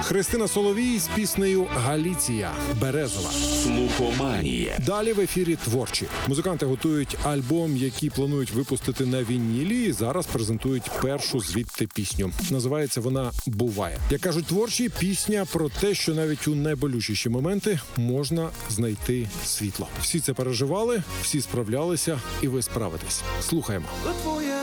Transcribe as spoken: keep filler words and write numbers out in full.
Христина Соловій з піснею «Галіція» Березова. Слухоманія. Далі в ефірі творчі. Музиканти готують альбом, який планують випустити на вінілі, і зараз презентують першу звідти пісню. Називається вона «Буває». Як кажуть творчі, пісня про те, що навіть у найболючіші моменти можна знайти світло. Всі це переживали, всі справлялися, і ви справитесь. Слухаємо. У